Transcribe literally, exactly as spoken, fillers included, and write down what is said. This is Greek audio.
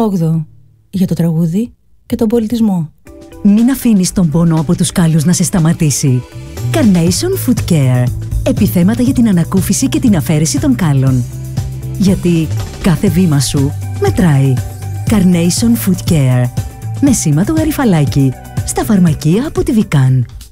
όγδοο. Για το τραγούδι και τον πολιτισμό. Μην αφήνεις τον πόνο από τους κάλους να σε σταματήσει. Carnation Foot Care. Επιθέματα για την ανακούφιση και την αφαίρεση των κάλων. Γιατί κάθε βήμα σου μετράει. Carnation Foot Care. Με σήμα το γαριφαλάκι. Στα φαρμακεία από τη Vican.